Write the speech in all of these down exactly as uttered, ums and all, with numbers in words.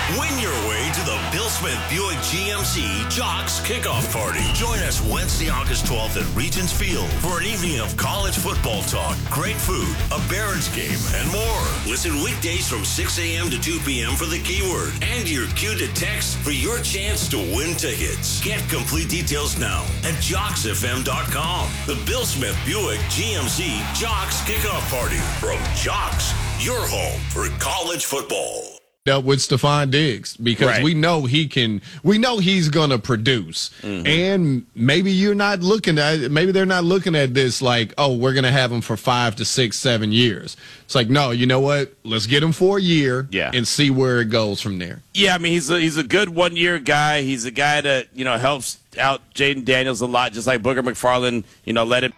Win your way to the Bill Smith Buick G M C Jocks Kickoff Party. Join us Wednesday, August twelfth at Regents Field for an evening of college football talk, great food, a Barons game, and more. Listen weekdays from six a.m. to two p.m. for the keyword and your cue to text for your chance to win tickets. Get complete details now at jocks f m dot com. The Bill Smith Buick G M C Jocks Kickoff Party from Jocks, your home for college football. Up with Stephon Diggs because right. we know he can. We know he's going to produce, mm-hmm. and maybe you're not looking at. Maybe they're not looking at this like, oh, we're going to have him for five to six, seven years. It's like, no, you know what? Let's get him for a year, yeah. and see where it goes from there. Yeah, I mean, he's a, he's a good one year guy. He's a guy that you know helps out Jaden Daniels a lot, just like Booger McFarland. You know, let him.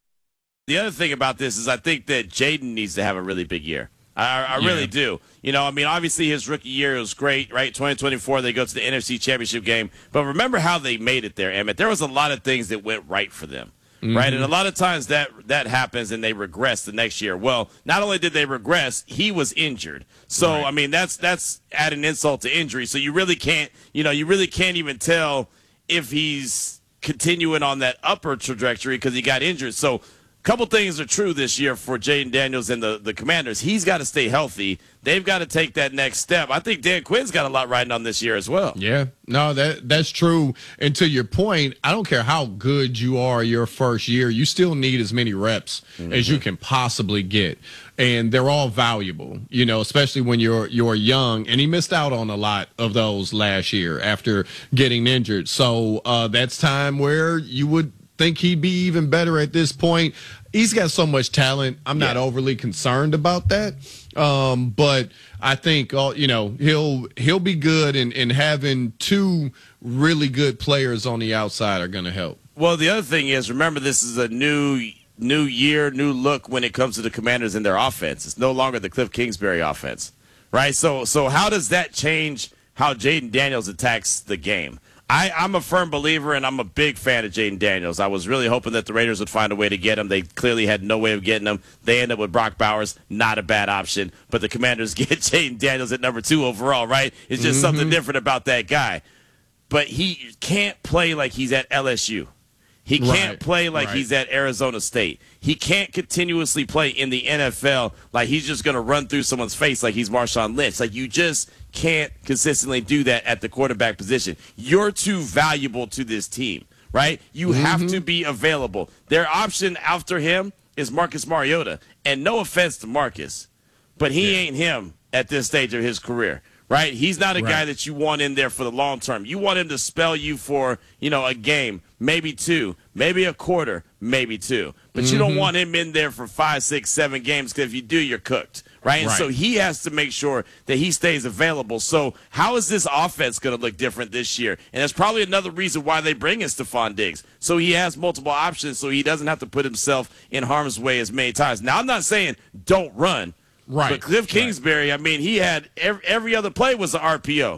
The other thing about this is I think that Jaden needs to have a really big year. I, I really yeah. do. You know, I mean, obviously his rookie year was great, right? twenty twenty-four, they go to the N F C Championship game. But remember how they made it there, Emmett. There was a lot of things that went right for them, mm-hmm. right? And a lot of times that that happens and they regress the next year. Well, not only did they regress, he was injured. So, right. I mean, that's that's adding insult to injury. So you really can't, you know, you really can't even tell if he's continuing on that upper trajectory because he got injured. So, couple things are true this year for Jaden Daniels and the, the Commanders. He's got to stay healthy. They've got to take that next step. I think Dan Quinn's got a lot riding on this year as well. Yeah, no, that that's true. And to your point, I don't care how good you are your first year, you still need as many reps mm-hmm. as you can possibly get. And they're all valuable, you know, especially when you're you're young. And he missed out on a lot of those last year after getting injured. So uh, that's time where you would think he'd be even better at this point. He's got so much talent. I'm not yeah. overly concerned about that. Um, but I think, uh, you know, he'll he'll be good, and, and having two really good players on the outside are going to help. Well, the other thing is, remember, this is a new new year, new look when it comes to the Commanders and their offense. It's no longer the Cliff Kingsbury offense, right? So, so how does that change how Jaden Daniels attacks the game? I, I'm a firm believer, and I'm a big fan of Jaden Daniels. I was really hoping that the Raiders would find a way to get him. They clearly had no way of getting him. They end up with Brock Bowers, not a bad option. But the Commanders get Jaden Daniels at number two overall, right? It's just mm-hmm. something different about that guy. But he can't play like he's at L S U. He can't right, play like right. he's at Arizona State. He can't continuously play in the N F L like he's just going to run through someone's face like he's Marshawn Lynch. Like, you just can't consistently do that at the quarterback position. You're too valuable to this team, right? You mm-hmm. have to be available. Their option after him is Marcus Mariota. And no offense to Marcus, but he yeah. ain't him at this stage of his career. Right? He's not a right. guy that you want in there for the long term. You want him to spell you for, you know, a game, maybe two, maybe a quarter, maybe two. But mm-hmm. you don't want him in there for five, six, seven games, because if you do, you're cooked. Right? And right. so he has to make sure that he stays available. So how is this offense going to look different this year? And that's probably another reason why they bring in Stephon Diggs. So he has multiple options, so he doesn't have to put himself in harm's way as many times. Now, I'm not saying don't run. Right. But Cliff Kingsbury, right. I mean, he had every, every other play was an R P O.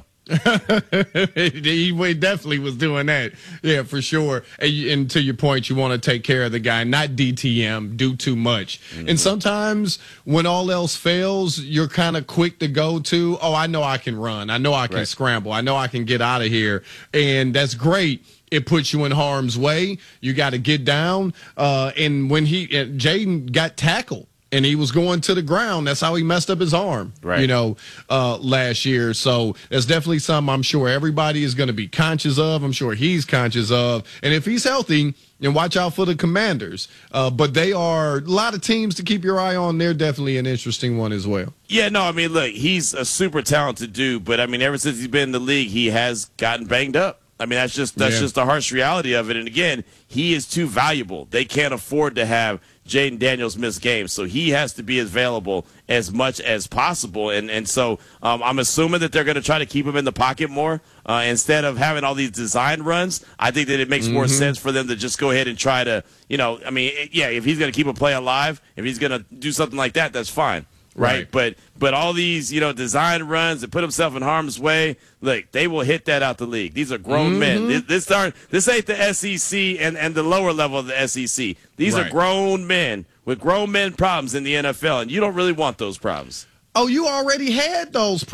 He definitely was doing that. Yeah, for sure. And, and to your point, you want to take care of the guy, not D T M, do too much. Mm-hmm. And sometimes when all else fails, you're kind of quick to go to, oh, I know I can run. I know I can right. scramble. I know I can get out of here. And that's great. It puts you in harm's way. You got to get down. Uh, and when he, uh, Jaden got tackled, and he was going to the ground. That's how he messed up his arm, right. you know, uh, last year. So that's definitely something I'm sure everybody is going to be conscious of. I'm sure he's conscious of. And if he's healthy, then watch out for the Commanders. Uh, but they are a lot of teams to keep your eye on. They're definitely an interesting one as well. Yeah, no, I mean, look, he's a super talented dude. But, I mean, ever since he's been in the league, he has gotten banged up. I mean, that's just that's yeah. just the harsh reality of it. And, again, he is too valuable. They can't afford to have Jaden Daniels miss games, so he has to be available as much as possible. And and so um, I'm assuming that they're going to try to keep him in the pocket more uh, instead of having all these design runs. I think that it makes mm-hmm. more sense for them to just go ahead and try to, you know, I mean, yeah, if he's going to keep a play alive, if he's going to do something like that, that's fine. Right. right, but but all these, you know, design runs that put himself in harm's way, look, they will hit that out the league. These are grown mm-hmm. men. This, this aren't this ain't the S E C and, and the lower level of the S E C. These right. are grown men with grown men problems in the N F L, and you don't really want those problems. Oh, you already had those